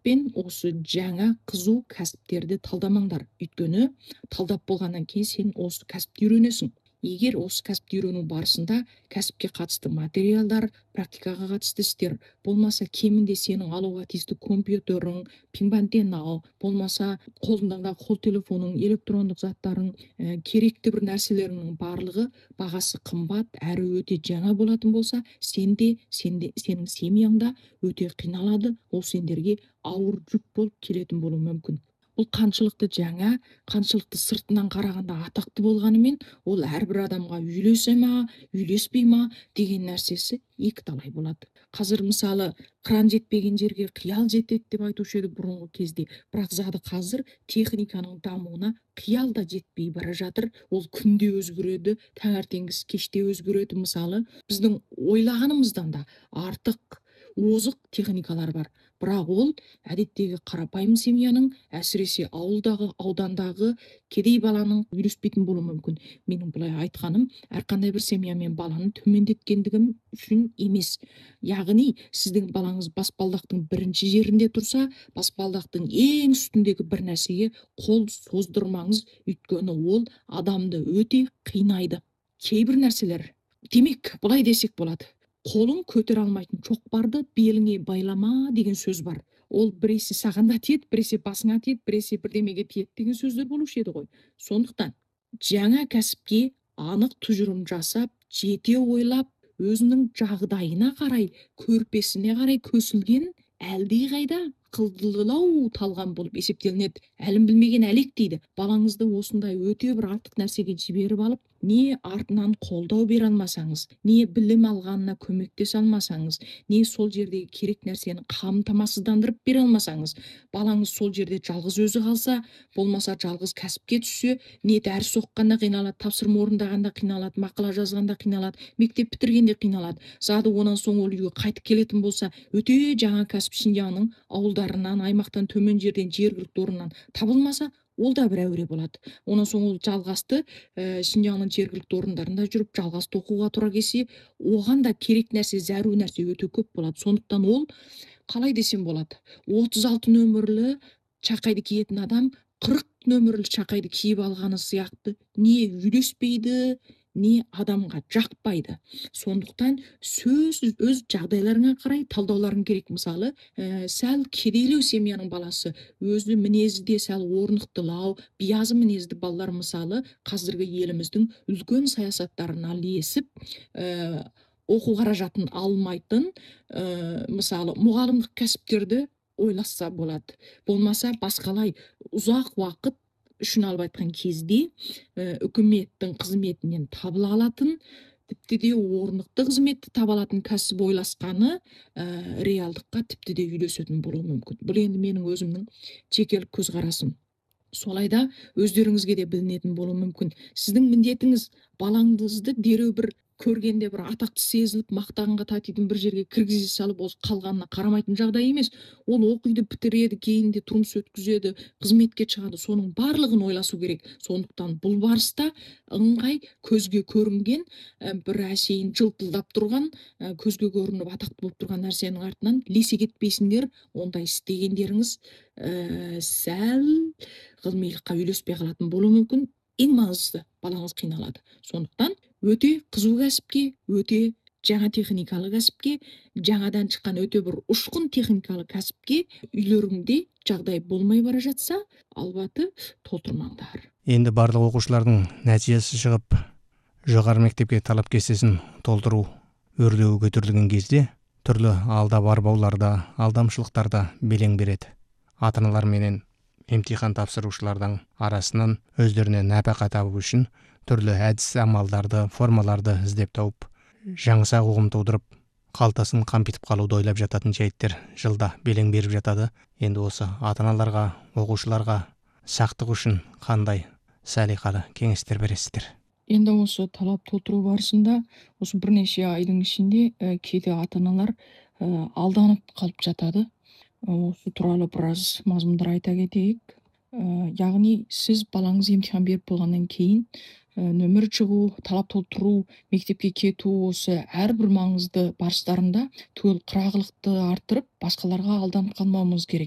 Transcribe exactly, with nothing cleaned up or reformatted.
пен осы жаңа қызу кәсіптерді талдамаңдар. Өйткені талдап болғаннан кейін сен осы кәсіпті үйренесің. Егер осы кәсіпті үйрену барысында кәсіпке қатысты материалдар, практикаға қатысты істер болмаса, кемінде сенің алуға тиісті компьютерің, пинбанден болмаса қолыңдағы қол телефоның, электрондық заттарың, ә, керекті бір нәрселерінің барлығы бағасы қымбат әрі өте жаңа болатын болса, сенде, сенде сенің семьяңда өте қиналады, ол сендерге ауыр жүк болып келетін болуы мүмкін. Бұл қаншылықты жаңа, қаншылықты сыртынан қарағанда атақты болғанымен, ол әрбір адамға үйлесе ма, үйлеспей ма деген нәрсесі екі талай болады. Қазір мысалы кран жетпеген жерге қиял жетеді деп айтушы еді бұрынғы кезде. Бірақ зады қазір техниканың дамуына қиял да жетпей бара жатыр. Ол күнде өзгереді, таңертеңгісі кеште өзгереді. Мысалы біздің ойлағанымыздан да артық озық техникалар бар. Бірақ ол әдеттегі қарапайым семьяның, әсіресе ауылдағы, аудандағы кедей баланың үйлеспейтін болуы мүмкін. Менің бұлай айтқаным әрқандай бір семьямен баланы төмендеткендігім үшін емес. Яғни сіздің балаңыз баспалдақтың бірінші жерінде тұрса, баспалдақтың ең үстіндегі бір нәрсеге қол создырмаңыз, өйткені ол адамды өте қинайды. Кейбір нәрселер, демек, бұлай десек болады. Қолың көтере алмайтын шоқпарды беліңе байлама деген сөз бар. Ол біресе саған да тиеді, біресе басыңа тиеді, біресе бірдемеге тиеді деген сөздер болушы еді ғой. Сондықтан жаңа кәсіпке анық тұжырым жасап, жете ойлап, өзінің жағдайына қарай, көрпесіне қарай көсілген әлдеқайда қылдылау талған болып есептелінеді. Әлін білмеген әлек дейді. Балаңызды осындай өте бір артық нәрсеге жіберіп алып, не артынан қолдау бере алмасаңыз, не білім алғанына көмектесе алмасаңыз, не сол жердегі керек нәрсені қамтамасыздандырып бере алмасаңыз, балаңыз сол жерде жалғыз өзі қалса, болмаса жалғыз кәсіпке түссе, не дәріс оқығанда қиналады, тапсырма орындағанда қиналады, мақала жазғанда қиналады, мектеп бітіргенде қиналады. Зады онан соң ол үйге қайтып келетін болса, өте жаңа кәсіп Шинжаңның ауылдарынан, аймақтан, төмен жерден, жергілікті орнынан табылмаса, ол да бір әуре болады. Онан соң ол жалғасты ә, Шинжаңның жергілікті орындарында жүріп жалғасты оқуға тура келсе, оған да керек нәрсе, зәру нәрсе өте көп болады. Сондықтан ол қалай десем болады, отыз алты нөмірлі шақайды киетін адам қырық нөмірлі шақайды киіп алғаны сияқты не үйлеспейді, не адамға жақпайды. Сондықтан сөз өз жағдайларыңа қарай талдауларың керек. Мысалы, ә, сәл кедейлеу семьяның баласы, өзі мінезі де сәл орнықтылау, биязы мінезді балалар мысалы қазіргі еліміздің үлкен саясаттарына ілесіп, ә, оқу қаражатын алмайтын, ә, мысалы мұғалімдік кәсіптерді ойласа болады. Болмаса басқалай ұзақ уақыт үшін алып айтқан кезде ә, үкіметтің қызметінен табыла алатын, тіпті де орнықты қызметті таба алатын кәсіп ойласқаны ә, реалдыққа тіпті де үйлесетін болуы мүмкін. Бұл енді менің өзімнің жекелік көзқарасым. Солайда өздеріңізге де білінетін болуы мүмкін. Сіздің міндетіңіз балаңызды дереу бір көргенде бір атақты сезіліп, мақтағанға татитын бір жерге кіргізе салып, ол қалғанына қарамайтын жағдай емес. Ол оқиды, бітіреді, кейінде тұрмыс өткізеді, қызметке шығады, соның барлығын ойласу керек. Сондықтан бұл барыста ыңғай көзге көрінген, бір әшейін жылтылдап тұрған, көзге көрініп атақты болып тұрған нәрсенің артынан лесе кетпейсіңдер. Ондай істегендеріңіз ә, сәл ғылмилыққа үйлеспей қалатын болуы мүмкін. Ең маңыздысы, балаңыз қиналады. Сондықтан өте қызу кәсіпке, өте жаңа техникалы кәсіпке, жаңадан шыққан өте бір ұшқын техникалы кәсіпке үйлеріңде жағдай болмай бара жатса, албаты толтырмаңдар. Енді барлық оқушылардың нәтижесі шығып, жоғары мектепке талап кестесін толтыру өрлеуі көтерілген кезде, түрлі алда барбауларда, алдамшылықтарда белең береді. Ата-аналар менен емтихан тапсырушылардың арасынан өздеріне нәпақа табу үшін түрлі әдіс амалдарды, формаларды іздеп тауып, жаңсақ ұғым тудырып, қалтасын қампитып қалуды ойлап жататын жайттер жылда белең беріп жатады. Енді осы ата-аналарға, оқушыларға сақтық үшін қандай салиқалы кеңестер бересіздер? Енді осы талап толтыру барысында, осы бірнеше айдың ішінде ә, кейде ата-аналар ә, алданып қалып жатады. Осы туралы біраз мазмұндар айта кетейік. Ә, яғни сіз балаңыз емтихан беріп болғаннан кейін ә, нөмір шығу, талап толтыру, мектепке кету, осы әрбір маңызды барыстарында түгел қырағылықты арттырып, басқаларға алданып қалмауымыз керек.